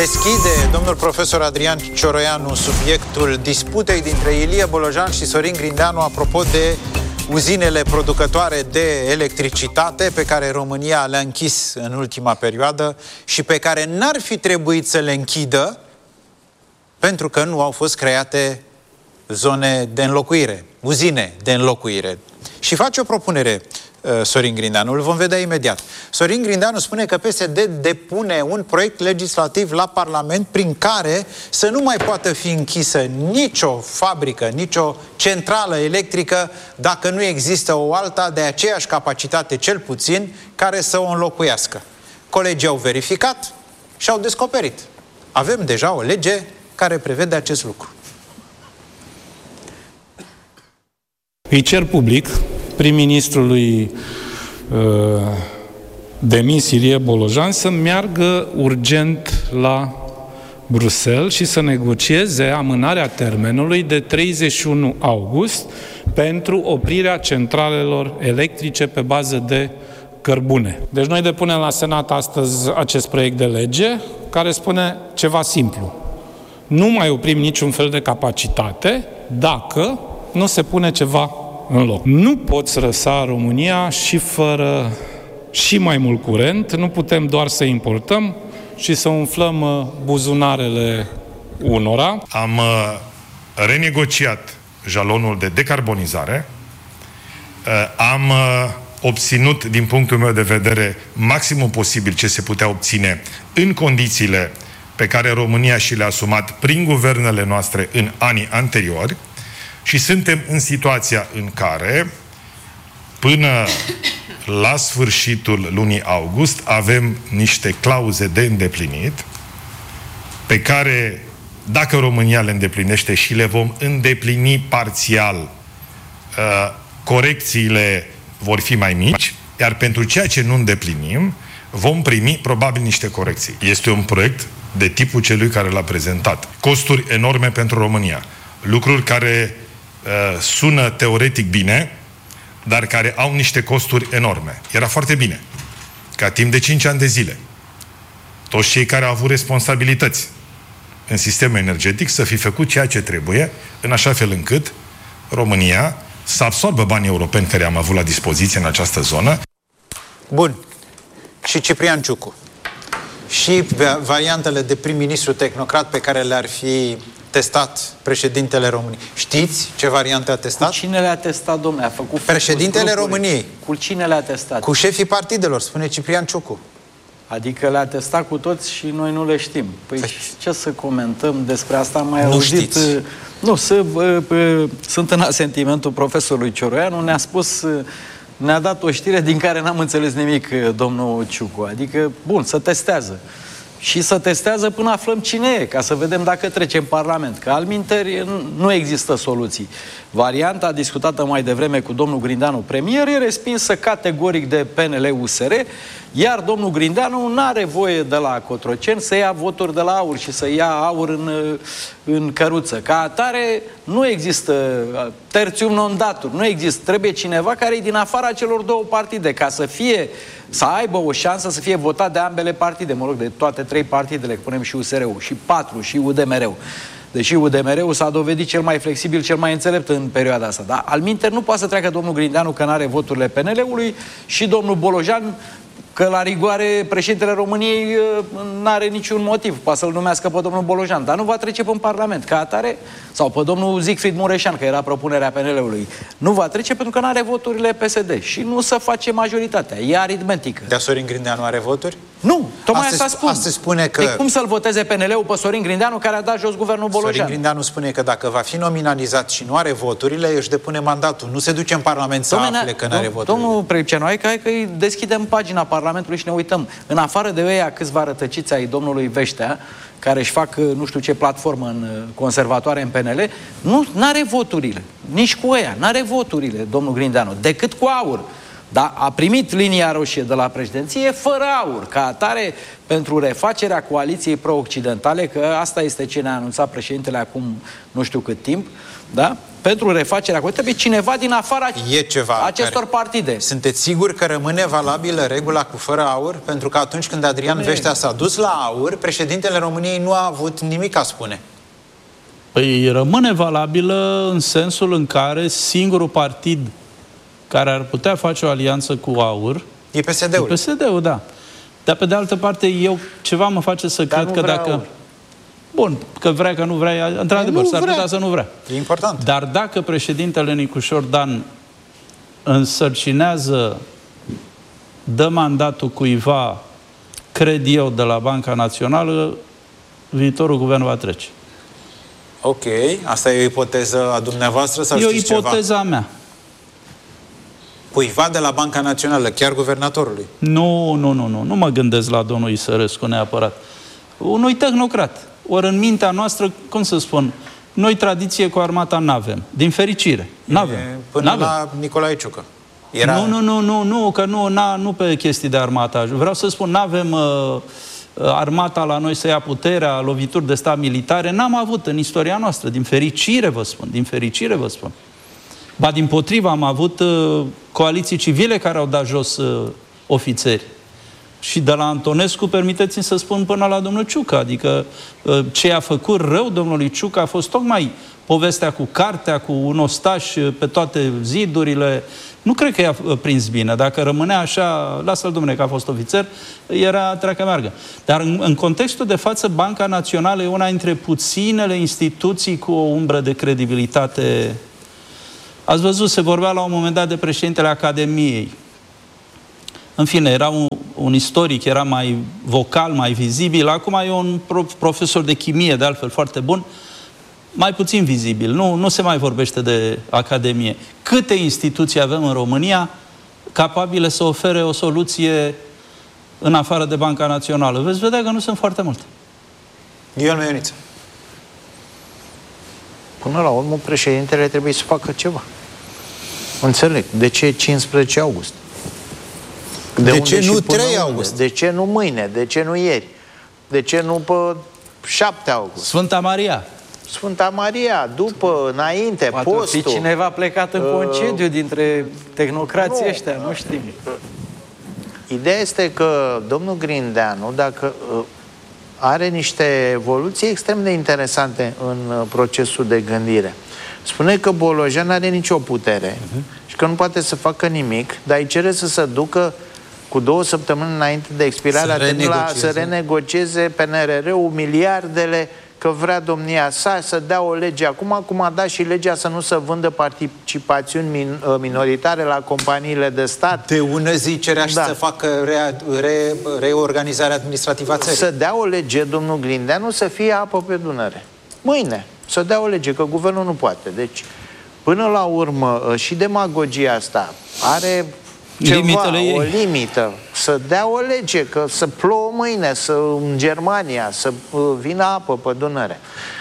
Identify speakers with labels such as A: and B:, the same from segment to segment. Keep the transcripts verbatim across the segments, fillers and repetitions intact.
A: Deschide domnul profesor Adrian Cioroianu subiectul disputei dintre Ilie Bolojan și Sorin Grindeanu apropo de uzinele producătoare de electricitate pe care România le-a închis în ultima perioadă și pe care n-ar fi trebuit să le închidă pentru că nu au fost create zone de înlocuire, uzine de înlocuire. Și face o propunere Sorin Grindeanu, îl vom vedea imediat. Sorin Grindeanu spune că P S D depune un proiect legislativ la Parlament prin care să nu mai poată fi închisă nicio fabrică, nicio centrală electrică dacă nu există o alta de aceeași capacitate, cel puțin, care să o înlocuiască. Colegii au verificat și au descoperit. Avem deja o lege care prevede acest lucru.
B: Îi cer public prim-ministrului uh, demis Ilie Bolojan să meargă urgent la Bruxelles și să negocieze amânarea termenului de treizeci și unu august pentru oprirea centralelor electrice pe bază de cărbune. Deci noi depunem la Senat astăzi acest proiect de lege care spune ceva simplu. Nu mai oprim niciun fel de capacitate dacă nu se pune ceva în loc. Nu poți răsa România și fără și mai mult curent, nu putem doar să importăm și să umflăm buzunarele unora.
C: Am renegociat jalonul de decarbonizare, am obținut, din punctul meu de vedere, maximul posibil ce se putea obține în condițiile pe care România și le-a asumat prin guvernele noastre în anii anteriori. Și suntem în situația în care, până la sfârșitul lunii august, avem niște clauze de îndeplinit, pe care, dacă România le îndeplinește și le vom îndeplini parțial, corecțiile vor fi mai mici, iar pentru ceea ce nu îndeplinim, vom primi probabil niște corecții. Este un proiect de tipul celui care l-a prezentat. Costuri enorme pentru România. Lucruri care uh, sună teoretic bine, dar care au niște costuri enorme. Era foarte bine ca timp de cinci ani de zile toți cei care au avut responsabilități în sistemul energetic să fi făcut ceea ce trebuie, în așa fel încât România să absorbă banii europeni care am avut la dispoziție în această zonă.
A: Bun. Și Ciprian Ciucu. Și variantele de prim-ministru tehnocrat pe care le-ar fi testat președintele României. Știți ce variante a testat?
D: Cu cine le-a testat, domnule? A făcut
A: președintele României.
D: Cu cine le-a testat?
A: Cu șefii partidelor, spune Ciprian Ciucu.
D: Adică le-a testat cu toți și noi nu le știm. Păi Fă... ce să comentăm despre asta? Am mai
A: nu
D: auzit...
A: Știți.
D: Nu, să, uh, uh, sunt în asentimentul profesorului Cioroianu, ne-a spus... Uh, ne-a dat o știre din care n-am înțeles nimic, domnul Ciucu. Adică, bun, să testează. Și să testează până aflăm cine e, ca să vedem dacă trece în Parlament. Că altminteri nu există soluții. Varianta discutată mai devreme cu domnul Grindeanu premier e respinsă categoric de P N L U S R, iar domnul Grindeanu nu are voie de la Cotroceni să ia voturi de la AUR și să ia AUR în, în căruță. Ca atare nu există tertium non datur, nu există. Trebuie cineva care e din afara celor două partide, ca să fie, să aibă o șansă să fie votat de ambele partide, mă rog, de toate trei partidele, punem și U S R-ul, și patru, și U D M R-ul. Deși U D M R-ul s-a dovedit cel mai flexibil, cel mai înțelept în perioada asta. Dar alminteri nu poate să treacă domnul Grindeanu că n-are voturile P N L-ului și domnul Bolojan că la rigoare președintele României n-are niciun motiv. Poate să-l numească pe domnul Bolojan, dar nu va trece pe Parlament. Ca atare, sau pe domnul Siegfried Mureșan, că era propunerea P N L-ului. Nu va trece pentru că n-are voturile P S D. Și nu se face majoritatea. E aritmetică.
A: Dar Sorin Grindeanu are voturi?
D: Nu, tocmai asta spun.
A: Asta spune că...
D: De cum să-l voteze P N L-ul pe Sorin Grindeanu, care a dat jos guvernul Bolojan?
A: Sorin Grindeanu spune că dacă va fi nominalizat și nu are voturile, își depune mandatul. Nu se duce în Parlament să Domnule, afle că nu are voturile.
D: Domnul Pripcenoai, hai că îi deschidem pagina Parlamentului și ne uităm. În afară de ăia câțiva rătăciți ai domnului Veștea, care își fac nu știu ce platformă în conservatoare în P N L, nu are voturile. Nici cu ăia. N-are voturile, domnul Grindeanu, decât cu AUR. Dar a primit linia roșie de la președinție fără AUR, ca atare pentru refacerea coaliției pro-occidentale, că asta este ce ne-a anunțat președintele acum nu știu cât timp, da? pentru refacerea coaliției trebuie cineva din afara
A: e ceva
D: acestor
A: care...
D: partide.
A: Sunteți siguri că rămâne valabilă regula cu fără aur? Pentru că atunci când Adrian Bine. Veștea s-a dus la aur, președintele României nu a avut nimic a spune.
B: Păi rămâne valabilă în sensul în care singurul partid care ar putea face o alianță cu aur
A: e P S D-ul.
B: E P S D-ul, da. Dar pe de altă parte, eu ceva mă face să Dar cred că dacă... Aur. Bun, că vrea, că nu vrea, într-adevăr, s-ar putea să nu vrea.
A: E important.
B: Dar dacă președintele Nicușor Dan însărcinează, dă mandatul cuiva, cred eu, de la Banca Națională, viitorul guvern va trece.
A: Ok. Asta e o ipoteză a dumneavoastră sau
B: e
A: știți ceva? E o ipoteză
B: a mea.
A: Cuiva de la Banca Națională, chiar guvernatorului?
B: Nu, nu, nu, nu. Nu mă gândesc la domnul Isărescu neapărat. Unui tehnocrat. Ori în mintea noastră, cum să spun, noi tradiție cu armata n-avem. Din fericire. N-avem.
A: Până
B: n-avem.
A: la Nicolae Ciucă. Era...
B: Nu, nu, nu, nu, nu, că nu, na, nu pe chestii de armata. Vreau să spun, n-avem uh, armata la noi să ia puterea, lovituri de stat militare. N-am avut în istoria noastră. Din fericire vă spun. Din fericire vă spun. Ba dimpotrivă, am avut uh, coaliții civile care au dat jos uh, ofițeri. Și de la Antonescu, permiteți-mi să spun, până la domnul Ciucă. Adică uh, ce a făcut rău domnului Ciucă a fost tocmai povestea cu cartea, cu un ostaș pe toate zidurile. Nu cred că i-a prins bine. Dacă rămânea așa, lasă-l, domnule, că a fost ofițer, era treacă meargă. Dar în, în contextul de față, Banca Națională e una dintre puținele instituții cu o umbră de credibilitate. Ați văzut, se vorbea la un moment dat de președintele Academiei. În fine, era un, un istoric, era mai vocal, mai vizibil. Acum e un profesor de chimie, de altfel, foarte bun, mai puțin vizibil. Nu, nu se mai vorbește de Academie. Câte instituții avem în România capabile să ofere o soluție în afară de Banca Națională? Veți vedea că nu sunt foarte multe.
A: Ion Meioniță.
E: Până la urmă, președintele trebuie să facă ceva. Înțeleg. De ce cincisprezece august?
A: De, de ce nu trei august?
E: De ce nu mâine? De ce nu ieri? De ce nu pe șapte august?
B: Sfânta Maria.
E: Sfânta Maria, după, înainte,
D: poate
E: postul.
D: fi cineva plecat în concediu uh, dintre tehnocrații
E: nu,
D: ăștia, nu știm.
E: Ideea este că domnul Grindeanu, dacă uh, are niște evoluții extrem de interesante în uh, procesul de gândire. Spune că Bolojan nu are nicio putere uh-huh. și că nu poate să facă nimic, dar îi cere să se ducă cu două săptămâni înainte de expirarea termenului să renegocieze P N R R-ul, miliardele, că vrea domnia sa să dea o lege acum, cum a dat și legea să nu se vândă participațiuni min, minoritare la companiile de stat.
A: De ună zi cerea și da. să facă re, re, reorganizarea administrativă a țării.
E: Să dea o lege, domnul Grindeanu, să fie apă pe Dunăre. Mâine. Să dea o lege, că guvernul nu poate. Deci, până la urmă, și demagogia asta are ceva, o limită. Să dea o lege, că să plouă mâine, să, în Germania, să vină apă pe Dunăre.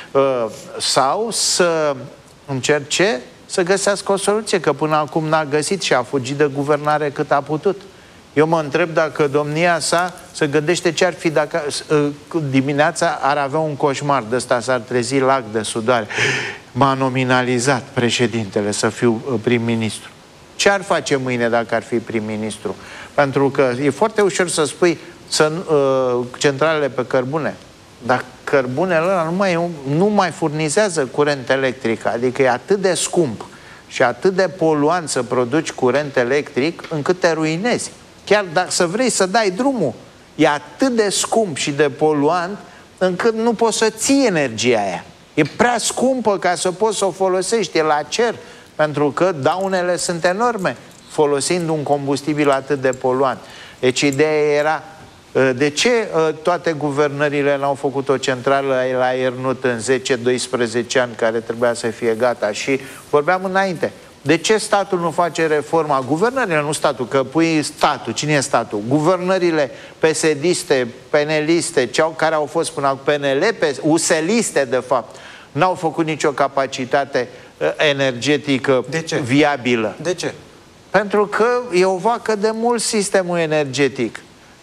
E: Sau să încerce să găsească o soluție, că până acum n-a găsit și a fugit de guvernare cât a putut. Eu mă întreb dacă domnia sa se gândește ce ar fi dacă dimineața ar avea un coșmar de ăsta, s-ar trezi lac de sudoare. M-a nominalizat președintele să fiu prim-ministru. Ce ar face mâine dacă ar fi prim-ministru? Pentru că e foarte ușor să spui să, uh, centralele pe cărbune, dar cărbunele ăla nu mai, nu mai furnizează curent electric, adică e atât de scump și atât de poluant să produci curent electric încât te ruinezi. Chiar dacă să vrei să dai drumul, e atât de scump și de poluant încât nu poți să ții energia aia. E prea scumpă ca să poți să o folosești, e la cer, pentru că daunele sunt enorme folosind un combustibil atât de poluant. Deci ideea era, de ce toate guvernările n-au făcut o centrală la Iernut în zece doisprezece ani care trebuia să fie gata? Și vorbeam înainte. De ce statul nu face reforma? Guvernările, nu statul, că pui statul. Cine e statul? Guvernările P S D-iste, P N L-iste, cei care au fost până acum P N L, U S L-iste, de fapt, n-au făcut nicio capacitate energetică
A: de ce?
E: viabilă.
A: De ce?
E: Pentru că e o vacă de mult sistemul energetic.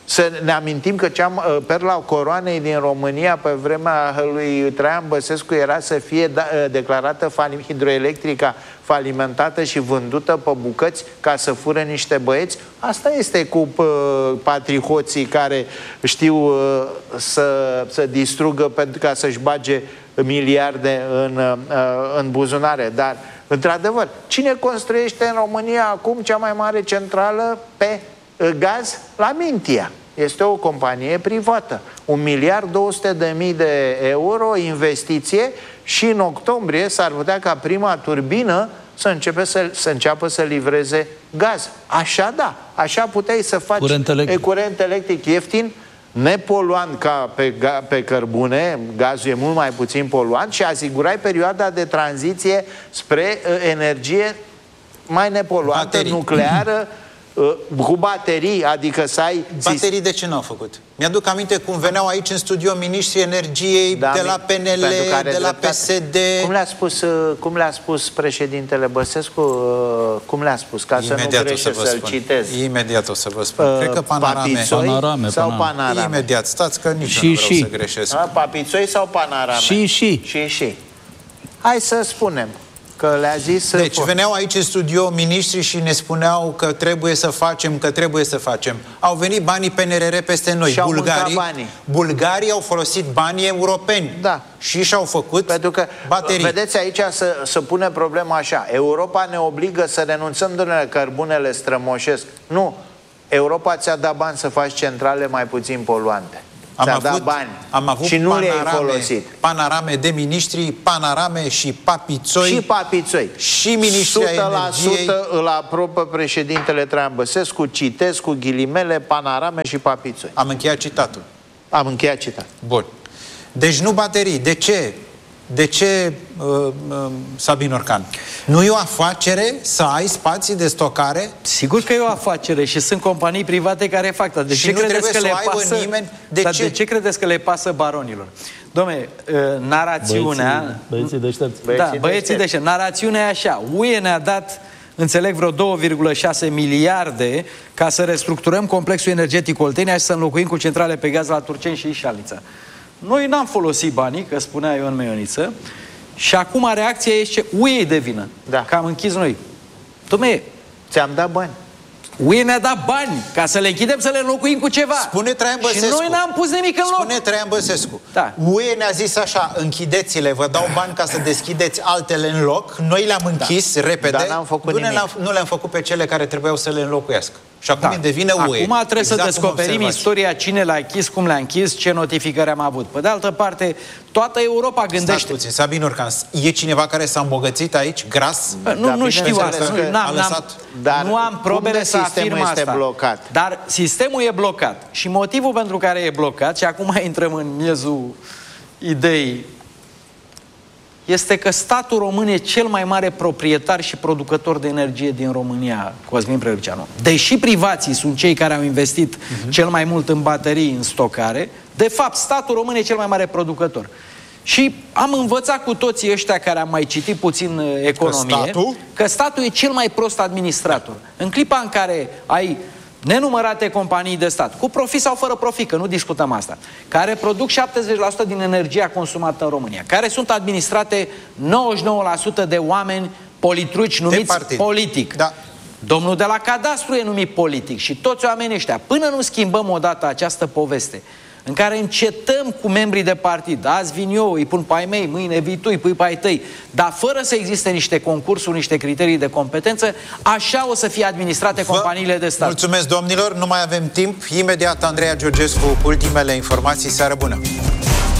E: Să ne amintim că cea, perla coroanei din România pe vremea lui Traian Băsescu era să fie da, declarată falim, hidroelectrica falimentată și vândută pe bucăți ca să fură niște băieți. Asta este cu uh, patrioții care știu uh, să, să distrugă pentru ca să-și bage miliarde în, uh, în buzunare. Dar, într-adevăr, cine construiește în România acum cea mai mare centrală pe gaz? La Mintia. Este o companie privată. Un miliard două sute de mii de euro investiție și în octombrie s-ar putea ca prima turbină să, începe să, să înceapă să livreze gaz. Așa da. Așa puteai să faci
D: curent electric,
E: e, curent electric ieftin, nepoluant ca pe, pe cărbune, gazul e mult mai puțin poluant, și asigurai perioada de tranziție spre uh, energie mai nepoluantă, baterii, nucleară, cu baterii, adică să ai...
A: Baterii de ce n-au făcut? Mi-aduc aminte cum veneau aici în studio miniștrii energiei, da, de la P N L, de la P S D...
E: Cum le-a spus, cum le-a spus președintele Băsescu? Cum le-a spus? Ca
A: Imediat
E: să nu greșe să să-l citez.
A: Imediat o să vă spun. Uh, Cred că Panorame.
E: Papițoi
D: panorame,
E: sau
D: panorame.
E: Panorame?
A: Imediat, stați că nici
D: și,
A: nu vreau
D: și.
A: să greșesc.
E: A, Papițoi sau Panorame?
D: Și, și.
E: Și, și. Hai să spunem că le-a zis...
A: Deci veneau aici în studio miniștri și ne spuneau că trebuie să facem, că trebuie să facem. Au venit banii P N R R peste noi.
E: Și-au
A: Bulgarii,
E: banii.
A: Bulgarii au folosit banii europeni.
E: Da.
A: Și și-au făcut
E: Pentru că,
A: baterii.
E: vedeți, aici să, să pune problema așa. Europa ne obligă să renunțăm de la cărbunele strămoșesc. Nu. Europa ți-a dat bani să faci centrale mai puțin poluante.
A: Am
E: avut,
A: avut,
E: bani
A: am avut
E: și nu
A: panorame,
E: le-ai folosit.
A: Panorame de miniștri, Panorame și Papițoi.
E: Și Papițoi.
A: Și miniștrii
E: sută la sută
A: energiei.
E: îl aprobă președintele Traian Băsescu, citesc cu ghilimele, Panorame și Papițoi.
A: Am încheiat citatul.
E: Am încheiat citatul.
A: Bun. Deci nu baterii. De ce? De ce, uh, uh, Sabin Orcan? Nu e o afacere să ai spații de stocare?
D: Sigur că e o afacere și sunt companii private care fac. Dar de
A: și
D: ce
A: nu
D: credeți că
A: trebuie
D: le
A: să o aibă
D: pasă?
A: nimeni? De
D: dar
A: ce?
D: de ce credeți că le pasă baronilor? Dom'le, narațiunea...
F: Băieții, băieții deștepți.
D: Da,
E: Băieții
D: băieții
E: deștepți.
D: deștepți. Narațiunea e așa. U E ne-a dat, înțeleg, vreo două virgulă șase miliarde ca să restructurăm complexul energetic Oltenia și să înlocuim cu centrale pe gaz la Turceni și Ișalnița. Noi n-am folosit banii, că spunea Ion Meioniță, și acum reacția este U E de vină.
E: Da.
D: Că am închis noi. Dom'le,
E: ți-am dat bani.
D: U E ne-a dat bani ca să le închidem, să le înlocuim cu ceva.
A: Spune Traian Băsescu.
D: Și noi n-am pus nimic în loc.
A: Spune Traian Băsescu.
D: Da.
A: U E ne-a zis așa, închideți-le, vă dau bani ca să deschideți altele în loc. Noi le-am închis
E: Da.
A: repede.
E: Dar n-am făcut
A: nu
E: nimic.
A: le-am, nu le-am făcut pe cele care trebuiau să le înlocuiască. Și acum
D: Da.
A: devine U E.
D: Acum trebuie
A: exact
D: să descoperim istoria, cine l-a închis, cum l-a închis, ce notificări am avut. Pe de altă parte, toată Europa gândește...
A: Stați puțin, Sabin Orcan, e cineva care s-a îmbogățit aici, gras?
D: Bă, nu,
E: Da,
D: nu știu
E: bineînțeles
D: asta.
E: că
D: Nu, n-am,
A: a
D: n-am,
A: lăsat.
E: Dar
D: nu am
E: cum
D: probele
E: de
D: să
E: sistemul
D: afirm
E: este
D: asta.
E: blocat?
D: Dar sistemul e blocat. Și motivul pentru care e blocat, și acum intrăm în miezul ideii, este că statul român e cel mai mare proprietar și producător de energie din România, Cosmin Prăluceanu. Deși privații sunt cei care au investit uh-huh. cel mai mult în baterii, în stocare, de fapt, statul român e cel mai mare producător. Și am învățat cu toții ăștia care am mai citit puțin economie,
A: că statul,
D: că statul e cel mai prost administrator. În clipa în care ai nenumărate companii de stat, cu profit sau fără profit, că nu discutăm asta, care produc șaptezeci la sută din energia consumată în România, care sunt administrate nouăzeci și nouă la sută de oameni politruci numiți politic.
A: Da.
D: Domnul de la cadastru e numit politic și toți oamenii ăștia, până nu schimbăm odată această poveste, în care încetăm cu membrii de partid, azi vin eu, îi pun pe ai mei, mâine vii tu, îi pui pe ai tăi, dar fără să existe niște concursuri, niște criterii de competență, așa o să fie administrate Vă companiile de stat.
A: Mulțumesc, domnilor, nu mai avem timp. Imediat Andreea Georgescu cu ultimele informații. Seară bună!